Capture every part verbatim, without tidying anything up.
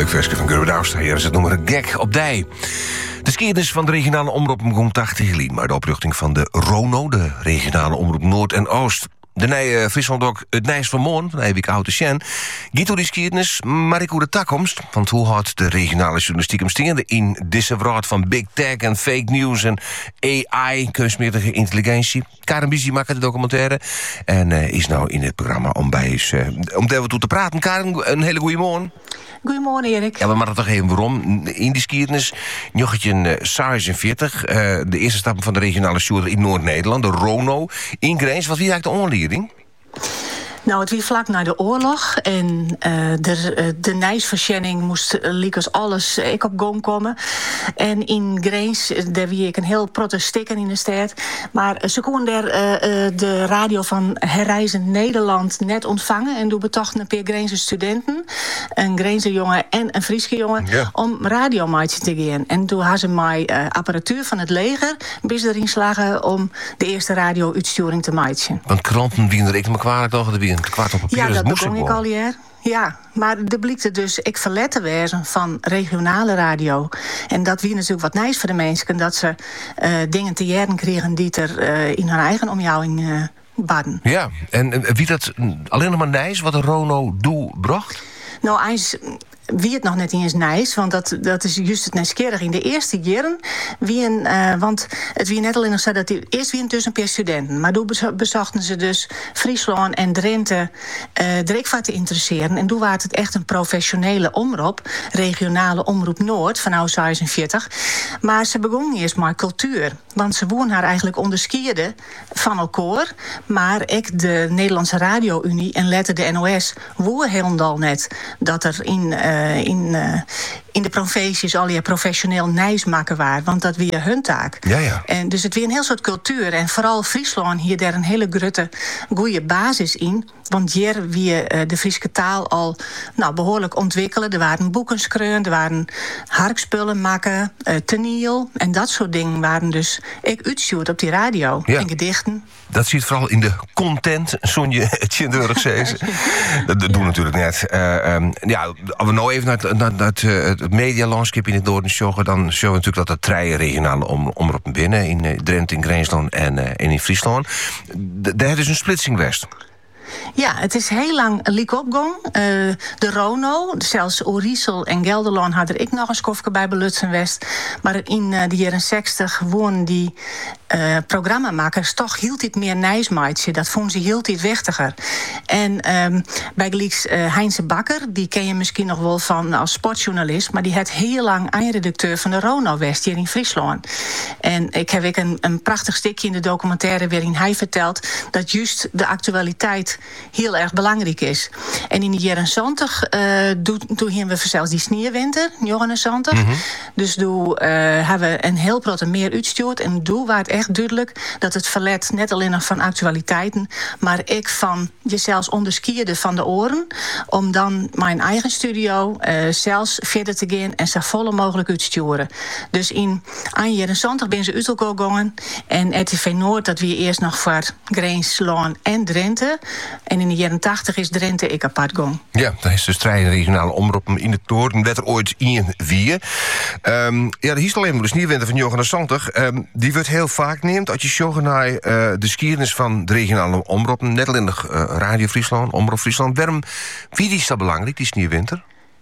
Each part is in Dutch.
Leuk versje van Gerard Douwstra. Hier is het nummer Gek op Dij. De skiers van de regionale omroep begon tachtig geleden, maar de oprichting van de RONO, de regionale omroep Noord en Oost. De nieuwe Friesland ook het Nijs van Moorn, van Eeuwik Oud Sjen. Gito die skiers, maar ik hoe de toekomst. Want hoe houdt de regionale journalistiek hem staande in deze wereld van big tech en fake news en A I, kunstmatige intelligentie. Karen Bizi maakt de documentaire en uh, is nou in het programma om bij eens, uh, om daar toe te praten. Karen, een hele goede morgen. Goedemorgen, Erik. Ja, we maken toch even waarom. In die skiernis, jochetje zesenveertig, uh, de eerste stappen van de regionale stuur in Noord-Nederland, de RONO, in Grijns. Wat wie eigenlijk de aanleiding? Nou, het wie vlak na de oorlog en uh, de, uh, de Nijsverschenning moest uh, liekers alles uh, ik op gang komen. En in Grijns, daar wie ik een heel protestikken in de stad. Maar uh, ze konden daar uh, uh, de radio van Herreizen Nederland net ontvangen. En toen betochten een paar Grijnse studenten, een Grijnse jongen en een Frieske jongen, ja, om radiomaatje te gaan. En toen hadden ze mij uh, apparatuur van het leger bis erin slagen om de eerste radio-uitsturing te maken. Want kranten winnen er ik me kwalijk toch de kwaad op papier. Ja, dat moest begon ik al hier. Ja, maar er blikte dus ik verletten wezen van regionale radio. En dat wie natuurlijk wat nice voor de mensen, dat ze uh, dingen te jaren kregen die er uh, in hun eigen omjouwing uh, baden. Ja, en, en wie dat alleen nog maar nice wat de RONO doel bracht? Nou, eens wie het nog net eens nice, want dat, dat is juist het nieuwsgierig. In de eerste jaren, wie een, uh, want het wie net al in nog zei dat die, eerst wie een tussen een paar studenten, maar toen bezochten ze dus Friesland en Drenthe uh, direct wat te interesseren. En toen was het echt een professionele omroep, regionale omroep Noord van oud zesenveertig. Maar ze begon eerst maar cultuur, want ze wonen haar eigenlijk onderskierde van elkaar. Maar ik de Nederlandse Radio-Unie en letter de N O S woer helemaal net dat er in uh, In, uh, in de provincies al je professioneel nijs maken waren. Want dat weer hun taak. Ja, ja. En dus het weer een heel soort cultuur. En vooral Friesland hier daar een hele grote goede basis in. Want hier weer uh, de Friese taal al nou, behoorlijk ontwikkelen. Er waren boeken schreeuwen, er waren harkspullen maken, uh, teniel. En dat soort dingen waren dus ik uitstuurd op die radio. Ja. En gedichten. Dat zit vooral in de content, Sonje Tjendeurig zei. Dat doen we ja. natuurlijk net. Uh, um, ja, als we nou even naar het, naar, naar het, uh, het medialandschap in het noorden sjoggen, dan zien we natuurlijk dat er drie regionale om, omroepen binnen. In uh, Drenthe, in Grijnsland en, uh, en in Friesland. Daar is een splitsing west. Ja, het is heel lang liek opgang. Uh, de RONO, zelfs Oeriesel en Gelderland hadden er ik nog een skofje bij Belutsen West. Maar in uh, de jaren zestig woonden die uh, programmamakers toch hield dit meer nijsmaatje. Dat vonden ze hield dit wichtiger. En um, bij Gelieks uh, Heinze Bakker, die ken je misschien nog wel van als sportjournalist, maar die had heel lang eindredacteur van de RONO West hier in Friesland. En ik heb ik een, een prachtig stukje in de documentaire waarin hij vertelt dat juist de actualiteit heel erg belangrijk is. En in de jaren zeventig uh, toen hebben we zelfs die sneeuwwinter, jaren zeventig. Mm-hmm. Dus toen uh, hebben we een heel grote meer uitgestuurd. En toen was het echt duidelijk dat het verlet net alleen nog van actualiteiten, maar ik van je zelfs onderskierde van de oren, om dan mijn eigen studio uh, zelfs verder te gaan en zo volle mogelijk uitsturen. Dus in aan jaren zeventig ben ze uit elkaar gegaan. En R T V Noord, dat we eerst nog voor Grijnsland en Drenthe. En in de jaren tachtig is Drenthe ik apart gang. Ja, dat is dus drie regionale omroepen in het noorden. Werd er ooit in vier. Um, ja, de hier alleen maar de sneeuwwinter van Johan Santig. Um, die wordt heel vaak neemt als je sjoggen naar uh, de skiernis van de regionale omroepen. Net alleen nog uh, Radio Friesland, Omroep Friesland. Waarom, wie is dat belangrijk, die sneeuwwinter?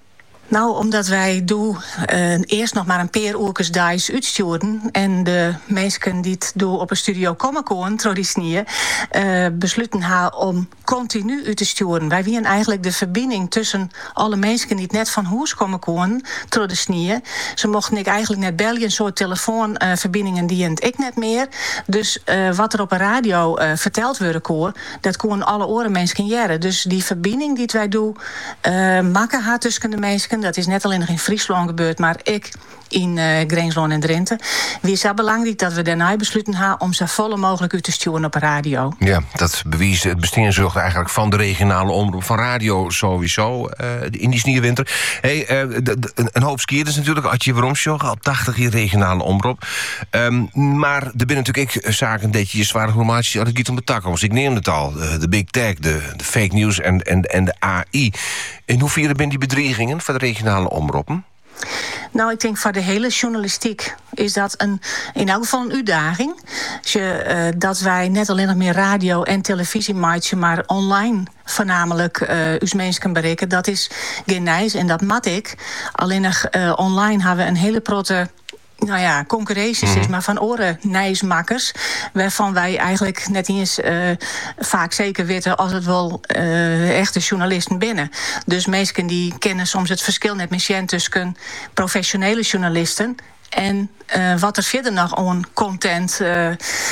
Nou, omdat wij doen uh, eerst nog maar een paar uurtjes daags uitstuurden. En de mensen die het doen op een studio komen komen, trouw die sneeuw, uh, besluiten haar om continu uit te sturen. Wij willen eigenlijk de verbinding tussen alle mensen die het net van huis komen komen, trouw de sneeuw. Ze mochten ik eigenlijk net bellen, een soort telefoonverbindingen uh, die het ik net meer. Dus uh, wat er op een radio uh, verteld wordt, koor, dat kon alle oren mensen jaren. Dus die verbinding die wij doen, uh, maken haar tussen de mensen. Dat is net alleen nog in Friesland gebeurd, maar ik in uh, Grijnsland en Drenthe. Wie is zo belangrijk dat we daarna besluiten hebben om zo volle mogelijk uit te sturen op radio. Ja, dat bewijst het bestaansrecht eigenlijk van de regionale omroep van radio sowieso uh, in die sneeuwwinter. Hey, uh, de, de, een hoop skiers natuurlijk, had je waarom sjoggen, op tachtig jaar regionale omroep. Um, maar er binnen natuurlijk ik zaken dat je je zware formatie als het gaat om de toekomst. Ik neem het al, de, de big tech, de, de fake news en, en, en de A I. In hoeverre ben die bedreigingen voor de regionale omroepen? Nou, ik denk voor de hele journalistiek is dat een, in elk geval een uitdaging. Als je, uh, dat wij net alleen nog meer radio en televisie maken, maar online voornamelijk uh, uw mensen kunnen bereiken. Dat is geen nijs en dat mat ik. Alleen nog uh, online hebben we een hele grote, nou ja, concurrentie is, mm. maar van oren nijsmakkers, waarvan wij eigenlijk net eens uh, vaak zeker weten als het wel uh, echte journalisten binnen. Dus mensen die kennen soms het verschil net met tussen professionele journalisten en uh, wat er verder nog aan content uh,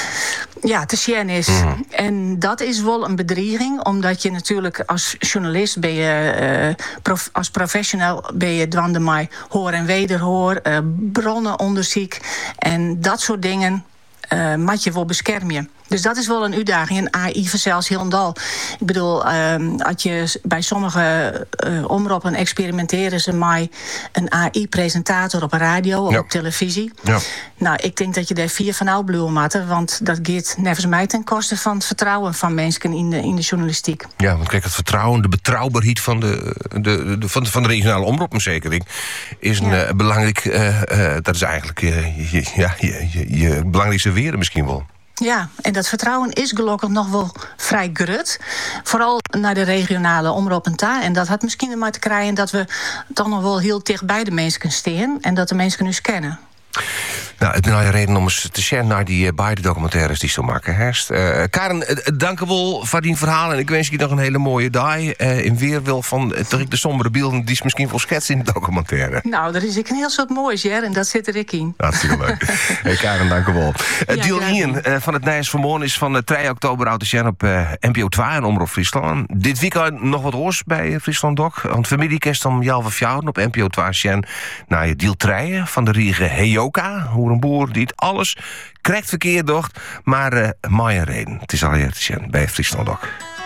ja, te zien is. Mm. En dat is wel een bedreiging, omdat je natuurlijk als journalist ben je, uh, prof, als professional ben je dwande mij hoor en wederhoor, uh, bronnenonderzoek en dat soort dingen uh, moet je wel beschermen. Dus dat is wel een uitdaging. En A I verzels heel dal. Ik bedoel, um, als je bij sommige uh, omroepen experimenteren ze met een A I-presentator op radio of ja. op televisie. Ja. Nou, ik denk dat je daar vier van uitbluwen moet, want dat gaat nevens mij ten koste van het vertrouwen van mensen in de, in de journalistiek. Ja, want kijk, het vertrouwen, de betrouwbaarheid van de, de, de, van, de, van de regionale omroepverzekering is een ja. uh, belangrijk. Uh, uh, dat is eigenlijk uh, je, ja, je, je, je belangrijkste weren misschien wel. Ja, en dat vertrouwen is gelukkig nog wel vrij grut. Vooral naar de regionale omroepen daar. En dat had misschien ermee te krijgen dat we toch nog wel heel dicht bij de mensen staan en dat de mensen nu kennen. Nou, het is nou een reden om eens te zien naar die uh, beide documentaires die zo maken herst. Uh, Karen, uh, dank je wel voor die verhaal en ik wens je nog een hele mooie dag. Uh, in weerwil van uh, de sombere beelden die is misschien wel schetst in de documentaire. Nou, dat is ik een heel soort moois, Jer, en dat zit er ik in. Hartstikke leuk. Hey, Karen, dank je wel. Uh, ja, Deel Ian uh, van het Nijs Vermoon is van uh, drie oktober uit te zien op uh, N P O twee en Omroep Friesland. Dit weekend nog wat oors bij Friesland Doc. Want familie kerst om half vier op N P O twee zien naar je deel drie van de riege Heyoka. Hoe een boer die het alles correct verkeerd docht, maar uh, mooie reden. Het is al hier te zien bij Friesland Doc.